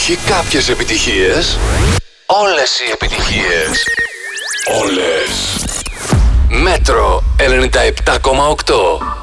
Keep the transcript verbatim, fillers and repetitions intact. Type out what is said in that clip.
Όχι κάποιες επιτυχίες, όλες οι επιτυχίες. Όλες. Μέτρο ενενήντα επτά κόμμα οκτώ.